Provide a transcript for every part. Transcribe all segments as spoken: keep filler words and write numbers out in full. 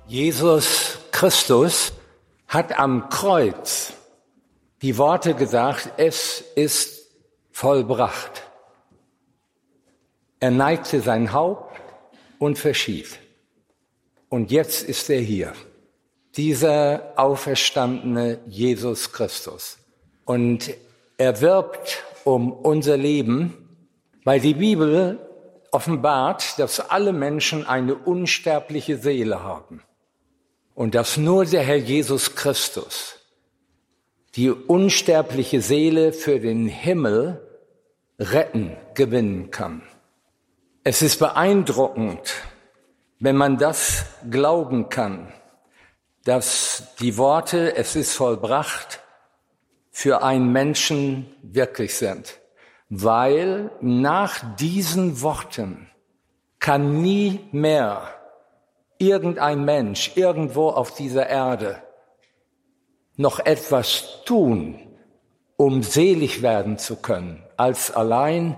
Jesus Christus hat am Kreuz die Worte gesagt, es ist vollbracht. Er neigte sein Haupt und verschied. Und jetzt ist er hier, dieser auferstandene Jesus Christus. Und er wirbt um unser Leben, weil die Bibel offenbart, dass alle Menschen eine unsterbliche Seele haben. Und dass nur der Herr Jesus Christus die unsterbliche Seele für den Himmel retten, gewinnen kann. Es ist beeindruckend, wenn man das glauben kann, dass die Worte, es ist vollbracht, für einen Menschen wirklich sind. Weil nach diesen Worten kann nie mehr irgendein Mensch irgendwo auf dieser Erde noch etwas tun, um selig werden zu können, als allein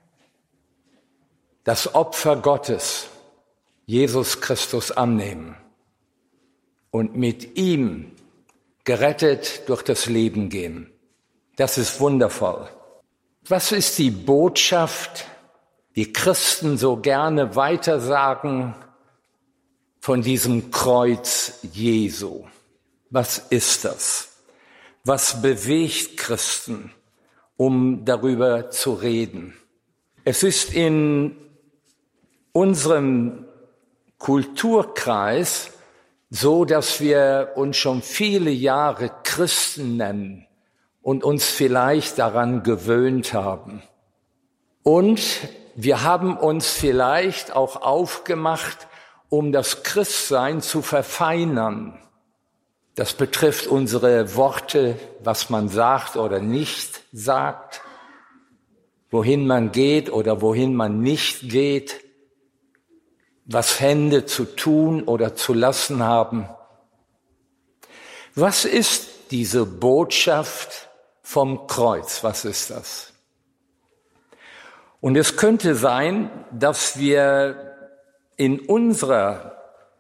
das Opfer Gottes, Jesus Christus, annehmen und mit ihm gerettet durch das Leben gehen. Das ist wundervoll. Was ist die Botschaft, die Christen so gerne weitersagen von diesem Kreuz Jesu? Was ist das? Was bewegt Christen, um darüber zu reden? Es ist in unserem Kulturkreis so, dass wir uns schon viele Jahre Christen nennen und uns vielleicht daran gewöhnt haben. Und wir haben uns vielleicht auch aufgemacht, um das Christsein zu verfeinern. Das betrifft unsere Worte, was man sagt oder nicht sagt, wohin man geht oder wohin man nicht geht, was Hände zu tun oder zu lassen haben. Was ist diese Botschaft vom Kreuz? Was ist das? Und es könnte sein, dass wir in unserer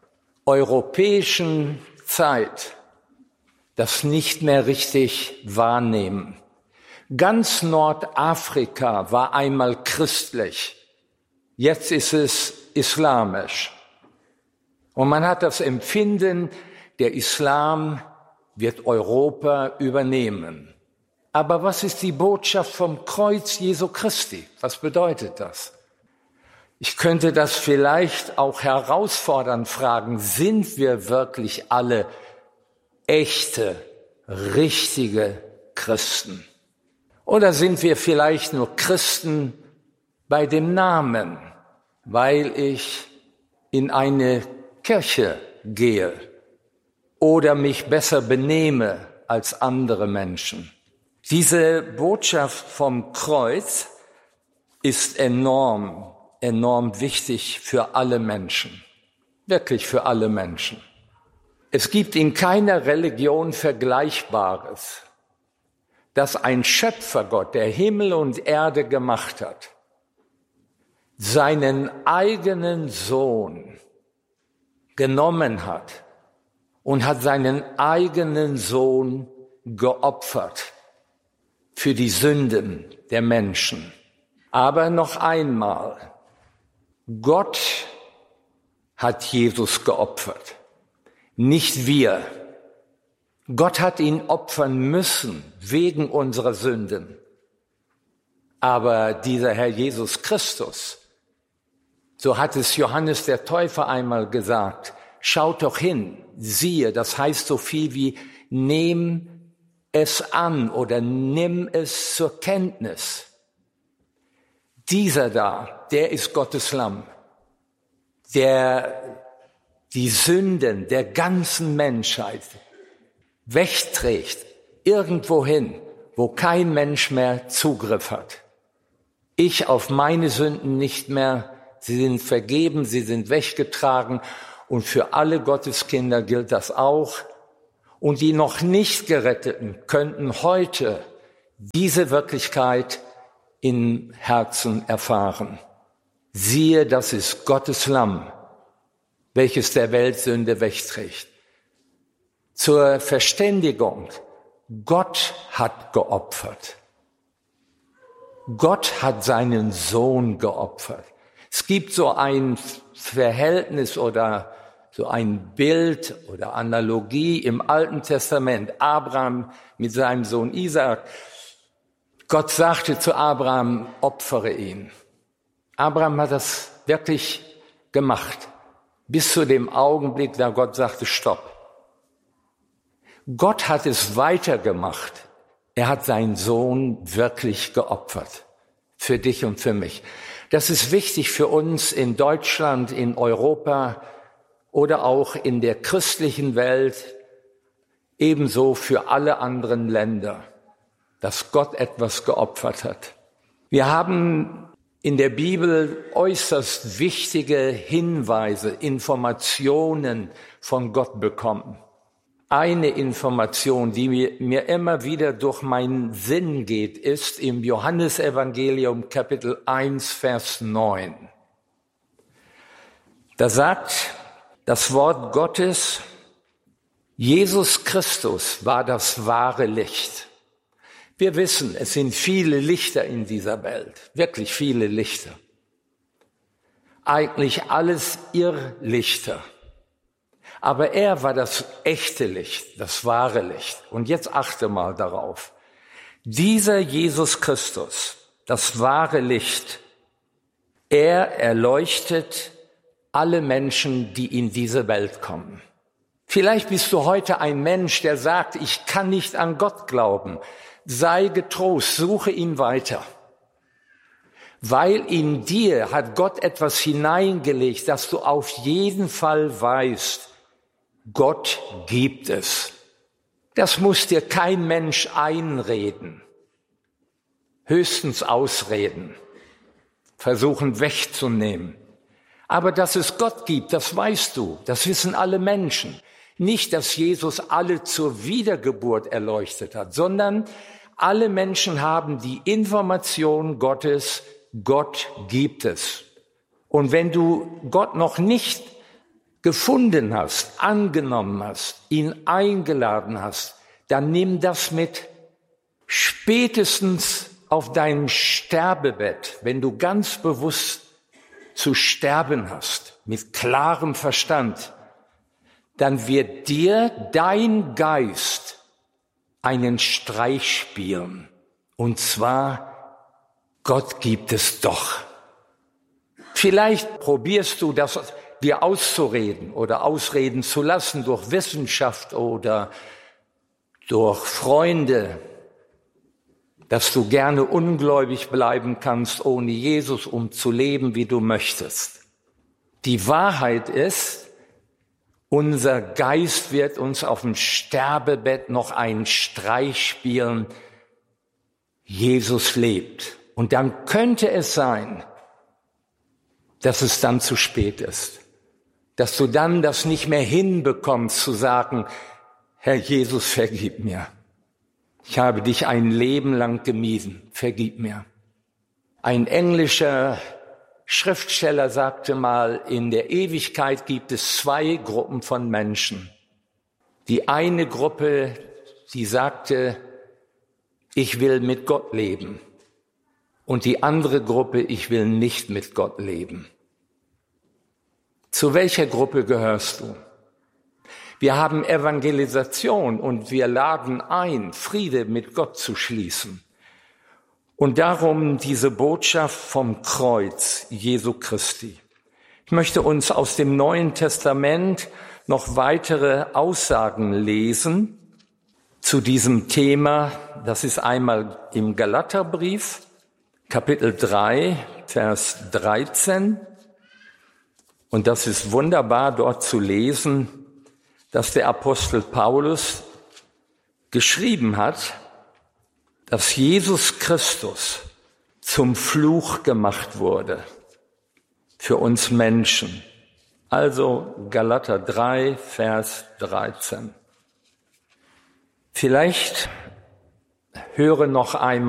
europäischen Zeit das nicht mehr richtig wahrnehmen. Ganz Nordafrika war einmal christlich, jetzt ist es islamisch. Und man hat das Empfinden, der Islam wird Europa übernehmen. Aber was ist die Botschaft vom Kreuz Jesu Christi? Was bedeutet das? Ich könnte das vielleicht auch herausfordernd fragen, sind wir wirklich alle echte, richtige Christen? Oder sind wir vielleicht nur Christen bei dem Namen, weil ich in eine Kirche gehe oder mich besser benehme als andere Menschen? Diese Botschaft vom Kreuz ist enorm, enorm wichtig für alle Menschen, wirklich für alle Menschen. Es gibt in keiner Religion Vergleichbares, dass ein Schöpfergott, der Himmel und Erde gemacht hat, seinen eigenen Sohn genommen hat und hat seinen eigenen Sohn geopfert für die Sünden der Menschen. Aber noch einmal, Gott hat Jesus geopfert, nicht wir. Gott hat ihn opfern müssen wegen unserer Sünden. Aber dieser Herr Jesus Christus, so hat es Johannes der Täufer einmal gesagt, schaut doch hin, siehe, das heißt so viel wie nehm es an oder nimm es zur Kenntnis. Dieser da, der ist Gottes Lamm, der die Sünden der ganzen Menschheit wegträgt, irgendwohin, wo kein Mensch mehr Zugriff hat. Ich auf meine Sünden nicht mehr, sie sind vergeben, sie sind weggetragen und für alle Gotteskinder gilt das auch. Und die noch nicht Geretteten könnten heute diese Wirklichkeit im Herzen erfahren. Siehe, das ist Gottes Lamm, welches der Welt Sünde wegträgt. Zur Verständigung, Gott hat geopfert. Gott hat seinen Sohn geopfert. Es gibt so ein Verhältnis oder so ein Bild oder Analogie im Alten Testament. Abraham mit seinem Sohn Isaak. Gott sagte zu Abraham, opfere ihn. Abraham hat das wirklich gemacht, bis zu dem Augenblick, da Gott sagte, stopp. Gott hat es weitergemacht. Er hat seinen Sohn wirklich geopfert. Für dich und für mich. Das ist wichtig für uns in Deutschland, in Europa oder auch in der christlichen Welt, ebenso für alle anderen Länder, dass Gott etwas geopfert hat. Wir haben in der Bibel äußerst wichtige Hinweise, Informationen von Gott bekommen. Eine Information, die mir, mir immer wieder durch meinen Sinn geht, ist im Johannesevangelium Kapitel eins, Vers neun. Da sagt das Wort Gottes, Jesus Christus war das wahre Licht. Wir wissen, es sind viele Lichter in dieser Welt, wirklich viele Lichter. Eigentlich alles Irrlichter. Aber er war das echte Licht, das wahre Licht. Und jetzt achte mal darauf. Dieser Jesus Christus, das wahre Licht, er erleuchtet alle Menschen, die in diese Welt kommen. Vielleicht bist du heute ein Mensch, der sagt, ich kann nicht an Gott glauben. Sei getrost, suche ihn weiter. Weil in dir hat Gott etwas hineingelegt, dass du auf jeden Fall weißt, Gott gibt es. Das muss dir kein Mensch einreden, höchstens ausreden, versuchen wegzunehmen. Aber dass es Gott gibt, das weißt du, das wissen alle Menschen. Nicht, dass Jesus alle zur Wiedergeburt erleuchtet hat, sondern alle Menschen haben die Information Gottes, Gott gibt es. Und wenn du Gott noch nicht gefunden hast, angenommen hast, ihn eingeladen hast, dann nimm das mit. Spätestens auf deinem Sterbebett, wenn du ganz bewusst zu sterben hast, mit klarem Verstand, dann wird dir dein Geist einen Streich spielen. Und zwar, Gott gibt es doch. Vielleicht probierst du das dir auszureden oder ausreden zu lassen durch Wissenschaft oder durch Freunde, dass du gerne ungläubig bleiben kannst ohne Jesus, um zu leben, wie du möchtest. Die Wahrheit ist, unser Geist wird uns auf dem Sterbebett noch einen Streich spielen. Jesus lebt. Und dann könnte es sein, dass es dann zu spät ist. Dass du dann das nicht mehr hinbekommst, zu sagen, Herr Jesus, vergib mir. Ich habe dich ein Leben lang gemieden, vergib mir. Ein englischer Schriftsteller sagte mal, in der Ewigkeit gibt es zwei Gruppen von Menschen. Die eine Gruppe, die sagte, ich will mit Gott leben. Und die andere Gruppe, ich will nicht mit Gott leben. Zu welcher Gruppe gehörst du? Wir haben Evangelisation und wir laden ein, Friede mit Gott zu schließen. Und darum diese Botschaft vom Kreuz Jesu Christi. Ich möchte uns aus dem Neuen Testament noch weitere Aussagen lesen zu diesem Thema. Das ist einmal im Galaterbrief, Kapitel drei, Vers dreizehn. Und das ist wunderbar dort zu lesen, dass der Apostel Paulus geschrieben hat, dass Jesus Christus zum Fluch gemacht wurde für uns Menschen. Also Galater drei, Vers dreizehn. Vielleicht höre noch einmal